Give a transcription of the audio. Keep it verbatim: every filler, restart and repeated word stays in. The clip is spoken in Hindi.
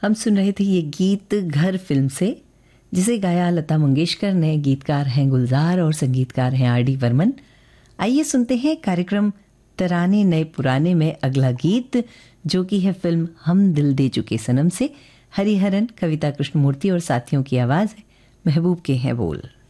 हम सुन रहे थे ये गीत घर फिल्म से, जिसे गाया लता मंगेशकर ने। गीतकार हैं गुलजार और संगीतकार हैं आर डी बर्मन। आइए सुनते हैं कार्यक्रम तराने नए पुराने में अगला गीत, जो कि है फिल्म हम दिल दे चुके सनम से। हरिहरन, कविता कृष्णमूर्ति और साथियों की आवाज़ है। महबूब के हैं बोल।